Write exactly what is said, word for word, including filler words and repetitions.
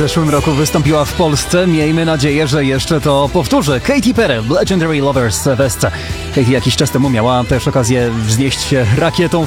zeszłym roku wystąpiła w Polsce. Miejmy nadzieję, że jeszcze to powtórzy. Katy Perry, Legendary Lovers Fest. Katy jakiś czas temu miała też okazję wznieść się rakietą